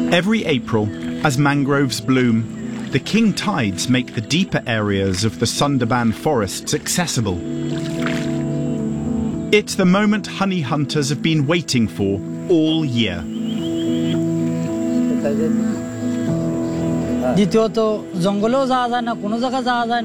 Every April, as mangroves bloom, the king tides make the deeper areas of the Sundarban forests accessible. It's the moment honey hunters have been waiting for all year. দ্বিতীয়ত জঙ্গলেও যাওয়া যায় না, কোনো জায়গা যাওয়া যায় না।